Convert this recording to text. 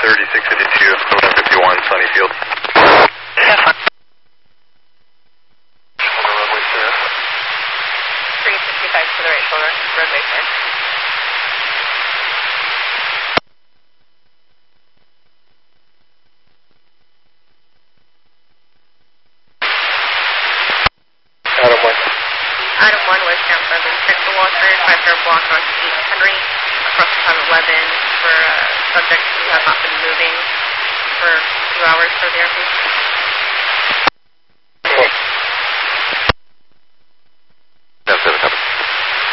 3652, 751, Sunnyfield. Yeah, fine. Runway clear. 365 to the right shoulder, roadway clear. Adam 1. Item 1 was down for the central Walker, 5-0 block north 8 Henry, across the 11 for subjects who have not been moving for 2 hours for the airfield.